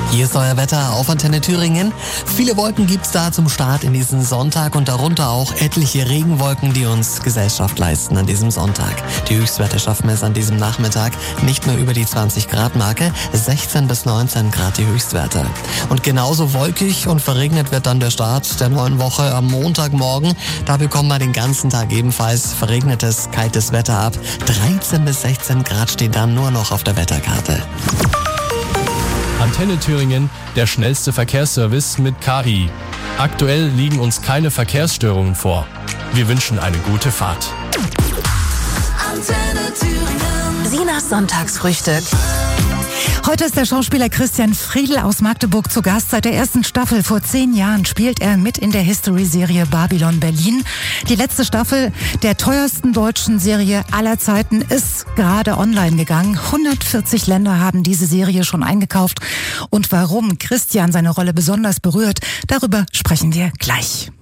Hier ist euer Wetter auf Antenne Thüringen. Viele Wolken gibt's da zum Start in diesen Sonntag und darunter auch etliche Regenwolken, die uns Gesellschaft leisten an diesem Sonntag. Die Höchstwerte schaffen es an diesem Nachmittag nicht mehr über die 20-Grad-Marke, 16 bis 19 Grad die Höchstwerte. Und genauso wolkig und verregnet wird dann der Start der neuen Woche am Montagmorgen. Da bekommen wir den ganzen Tag ebenfalls verregnetes, kaltes Wetter ab. 13 bis 16 Grad stehen dann nur noch auf der Wetterkarte. Antenne Thüringen, der schnellste Verkehrsservice mit KI. Aktuell liegen uns keine Verkehrsstörungen vor. Wir wünschen eine gute Fahrt. Antenne Thüringen. Sinas Sonntagsfrühstück. Heute ist der Schauspieler Christian Friedl aus Magdeburg zu Gast. Seit der ersten Staffel vor 10 Jahren spielt er mit in der History-Serie Babylon Berlin. Die letzte Staffel der teuersten deutschen Serie aller Zeiten ist gerade online gegangen. 140 Länder haben diese Serie schon eingekauft. Und warum Christian seine Rolle besonders berührt, darüber sprechen wir gleich.